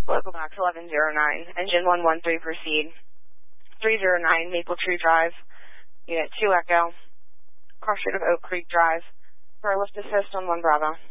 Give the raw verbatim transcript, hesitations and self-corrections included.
Local box eleven oh nine, engine one one three, proceed. three oh nine Maple Tree Drive, unit two Echo, cross street of Oak Creek Drive, for a lift assist on one Bravo.